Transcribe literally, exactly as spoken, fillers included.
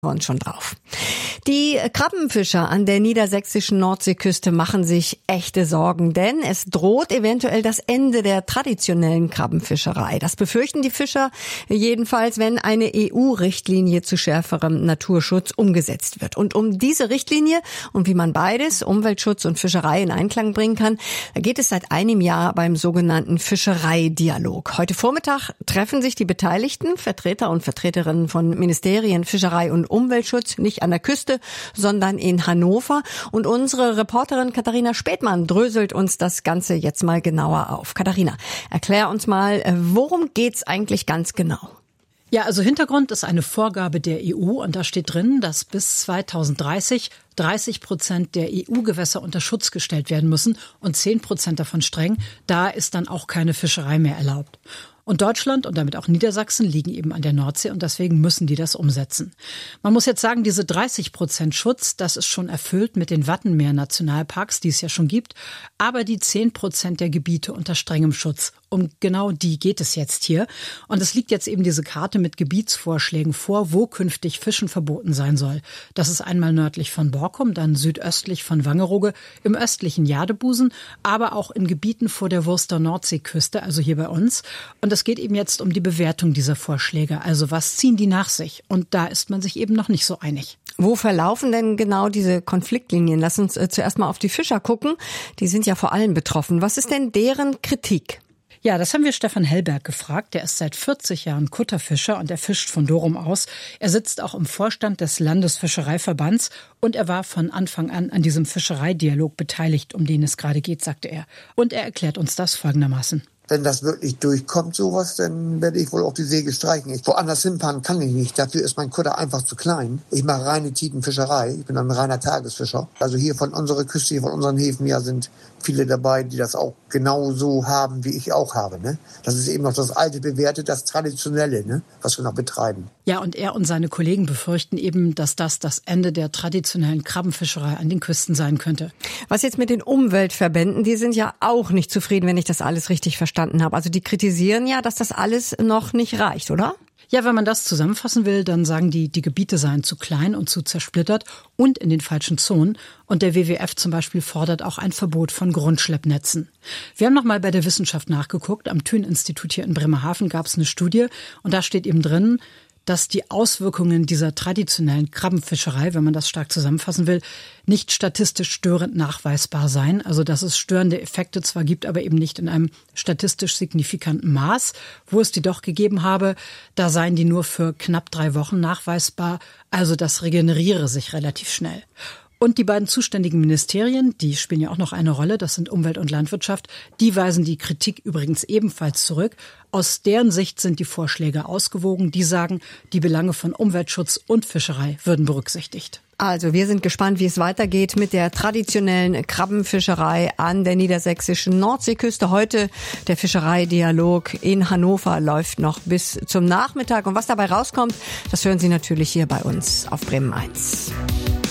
uns schon drauf. Die Krabbenfischer an der niedersächsischen Nordseeküste machen sich echte Sorgen, denn es droht eventuell das Ende der traditionellen Krabbenfischerei. Das befürchten die Fischer jedenfalls, wenn eine E U-Richtlinie zu schärferem Naturschutz umgesetzt wird. Und um diese Richtlinie und wie man beides, Umweltschutz und Fischerei, in Einklang bringen kann, da geht es seit einem Jahr beim sogenannten Fischereidialog. Heute Vormittag treffen sich die Beteiligten, Vertreter und Vertreterinnen von Ministerien, Fischerei und Umweltschutz, nicht an der Küste, sondern in Hannover. Und unsere Reporterin Katharina Spätmann dröselt uns das Ganze jetzt mal genauer auf. Katharina, erklär uns mal, worum geht's eigentlich ganz genau? Ja, also Hintergrund ist eine Vorgabe der E U und da steht drin, dass bis zweitausenddreißig dreißig Prozent der E U-Gewässer unter Schutz gestellt werden müssen und zehn Prozent davon streng. Da ist dann auch keine Fischerei mehr erlaubt. Und Deutschland und damit auch Niedersachsen liegen eben an der Nordsee und deswegen müssen die das umsetzen. Man muss jetzt sagen, diese dreißig Prozent Schutz, das ist schon erfüllt mit den Wattenmeer-Nationalparks, die es ja schon gibt, aber die zehn Prozent der Gebiete unter strengem Schutz. Um genau die geht es jetzt hier. Und es liegt jetzt eben diese Karte mit Gebietsvorschlägen vor, wo künftig Fischen verboten sein soll. Das ist einmal nördlich von Borkum, dann südöstlich von Wangerooge, im östlichen Jadebusen, aber auch in Gebieten vor der Wurster Nordseeküste, also hier bei uns. Und es geht eben jetzt um die Bewertung dieser Vorschläge. Also was ziehen die nach sich? Und da ist man sich eben noch nicht so einig. Wo verlaufen denn genau diese Konfliktlinien? Lass uns äh, zuerst mal auf die Fischer gucken. Die sind ja vor allem betroffen. Was ist denn deren Kritik? Ja, das haben wir Stefan Hellberg gefragt. Der ist seit vierzig Jahren Kutterfischer und er fischt von Dorum aus. Er sitzt auch im Vorstand des Landesfischereiverbands und er war von Anfang an an diesem Fischereidialog beteiligt, um den es gerade geht, sagte er. Und er erklärt uns das folgendermaßen. Wenn das wirklich durchkommt, sowas, dann werde ich wohl auch die Säge streichen. Ich, woanders hinfahren kann ich nicht. Dafür ist mein Kutter einfach zu klein. Ich mache reine Tiefenfischerei. Ich bin ein reiner Tagesfischer. Also hier von unserer Küste, hier von unseren Häfen, ja, sind viele dabei, die das auch genau so haben, wie ich auch habe. Ne? Das ist eben noch das alte, bewährte, das Traditionelle, ne? Was wir noch betreiben. Ja, und er und seine Kollegen befürchten eben, dass das das Ende der traditionellen Krabbenfischerei an den Küsten sein könnte. Was jetzt mit den Umweltverbänden? Die sind ja auch nicht zufrieden, wenn ich das alles richtig verstanden habe. Also die kritisieren ja, dass das alles noch nicht reicht, oder? Ja, wenn man das zusammenfassen will, dann sagen die, die Gebiete seien zu klein und zu zersplittert und in den falschen Zonen. Und der W W F zum Beispiel fordert auch ein Verbot von Grundschleppnetzen. Wir haben noch mal bei der Wissenschaft nachgeguckt. Am Thün-Institut hier in Bremerhaven gab es eine Studie und da steht eben drin, dass die Auswirkungen dieser traditionellen Krabbenfischerei, wenn man das stark zusammenfassen will, nicht statistisch störend nachweisbar seien. Also dass es störende Effekte zwar gibt, aber eben nicht in einem statistisch signifikanten Maß. Wo es die doch gegeben habe, da seien die nur für knapp drei Wochen nachweisbar. Also das regeneriere sich relativ schnell. Und die beiden zuständigen Ministerien, die spielen ja auch noch eine Rolle, das sind Umwelt und Landwirtschaft, die weisen die Kritik übrigens ebenfalls zurück. Aus deren Sicht sind die Vorschläge ausgewogen. Die sagen, die Belange von Umweltschutz und Fischerei würden berücksichtigt. Also wir sind gespannt, wie es weitergeht mit der traditionellen Krabbenfischerei an der niedersächsischen Nordseeküste. Heute der Fischereidialog in Hannover läuft noch bis zum Nachmittag. Und was dabei rauskommt, das hören Sie natürlich hier bei uns auf Bremen eins.